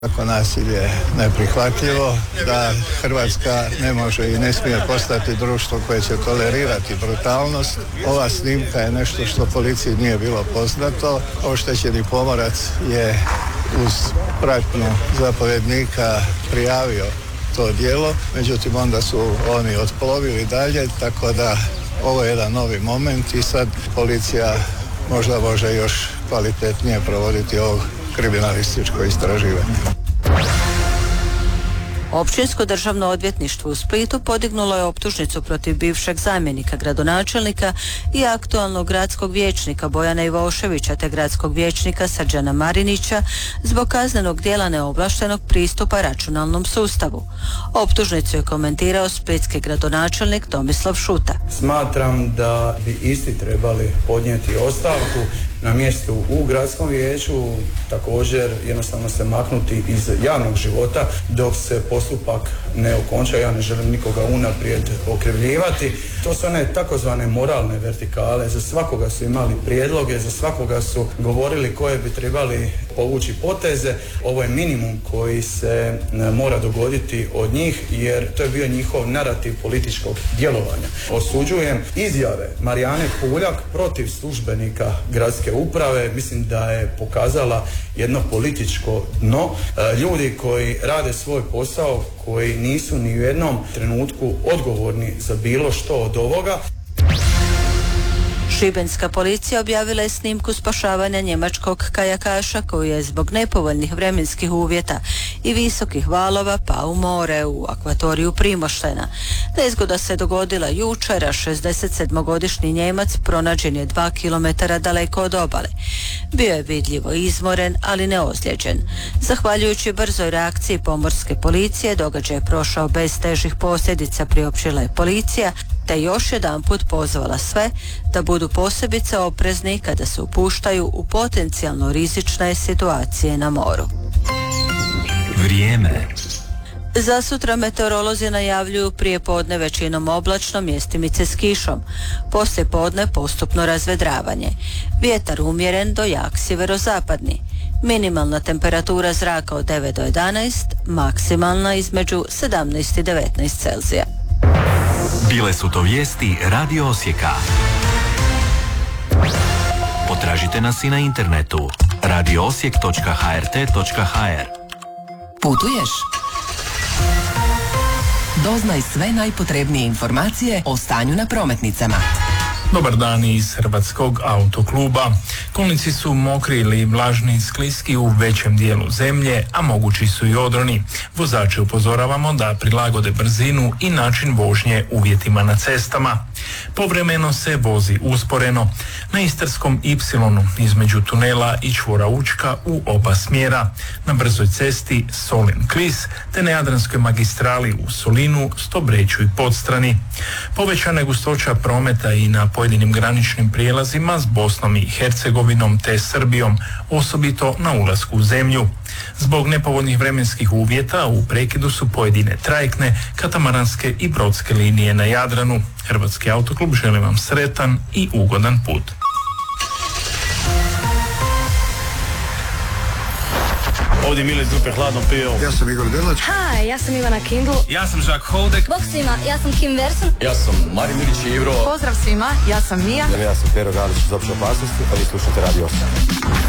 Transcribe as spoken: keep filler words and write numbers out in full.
Kako nasilje neprihvatljivo, da Hrvatska ne može i ne smije postati društvo koje će tolerirati brutalnost. Ova snimka je nešto što policiji nije bilo poznato. Oštećeni pomorac je uz pratnju zapovjednika prijavio to djelo, međutim onda su oni otplovili dalje, tako da ovo je jedan novi moment i sad policija možda može još kvalitetnije provoditi ovo kriminalističko istraživanje. Općinsko državno odvjetništvo u Splitu podignulo je optužnicu protiv bivšeg zamjenika gradonačelnika i aktualnog gradskog vijećnika Bojana Ivoševića te gradskog vijećnika Srđana Marinića zbog kaznenog djela neovlaštenog pristupa računalnom sustavu. Optužnicu je komentirao splitski gradonačelnik Tomislav Šuta. Smatram da bi isti trebali podnijeti ostavku na mjestu u gradskom vijeću, također jednostavno se maknuti iz javnog života dok se postupak ne okonča. Ja ne želim nikoga unaprijed okrivljivati. To su one takozvane moralne vertikale. Za svakoga su imali prijedloge, za svakoga su govorili koje bi trebali povući poteze. Ovo je minimum koji se mora dogoditi od njih, jer to je bio njihov narativ političkog djelovanja. Osuđujem izjave Marijane Puljak protiv službenika gradske uprave. Mislim da je pokazala jedno političko dno. Ljudi koji rade svoj posao, koji nisu ni u jednom trenutku odgovorni za bilo što od ovoga. Šibenska policija objavila je snimku spašavanja njemačkog kajakaša koji je zbog nepovoljnih vremenskih uvjeta i visokih valova pao u more u akvatoriju Primoštena. Nezgoda se dogodila jučer, a šezdesetsedmogodišnji Njemac pronađen je dva kilometara daleko od obale. Bio je vidljivo izmoren, ali ne ozlijeđen. Zahvaljujući brzoj reakciji pomorske policije, događaj je prošao bez težih posljedica, priopćila je policija, te još jedanput pozvala sve da budu posebice oprezni kada se upuštaju u potencijalno rizične situacije na moru. Vrijeme. Za sutra meteorolozi najavljuju prije podne većinom oblačno, mjestimice s kišom. Poslije podne postupno razvedravanje. Vjetar umjeren do jak sjeverozapadni. Minimalna temperatura zraka od devet do jedanaest, maksimalna između sedamnaest i devetnaest Celzija. Bile su to vijesti Radio Osijeka. Potražite nas i na internetu radio osijek točka h r t točka h r. Putuješ? Doznaj sve najpotrebnije informacije o stanju na prometnicama. Dobar dan iz Hrvatskog autokluba. Kolnici su mokri ili vlažni, skliski u većem dijelu zemlje, a mogući su i odroni. Vozače upozoravamo da prilagode brzinu i način vožnje uvjetima na cestama. Povremeno se vozi usporeno. Na Istarskom Ipsilonu između tunela i čvora Učka u oba smjera, na brzoj cesti Solin-Klis te na Jadranskoj magistrali u Solinu, Stobreću i Podstrani. Povećana je gustoća prometa i na pojedinim graničnim prijelazima s Bosnom i Hercegovinom te Srbijom, osobito na ulasku u zemlju. Zbog nepovoljnih vremenskih uvjeta u prekidu su pojedine trajektne, katamaranske i brodske linije na Jadranu. Hrvatski autoklub želi vam sretan i ugodan put. Ovdje Mile iz grupe Hladno pivo. Ja sam Igor Delač. Hi, ja sam Ivana Kindl. Ja sam Žak Holdek. Bok svima, ja sam Kim Verson. Ja sam Marin Milić i Ivro. Pozdrav svima, ja sam Mija. Ja sam Pero Galić iz Opće opasnosti, a vi slušate Radio Osijek.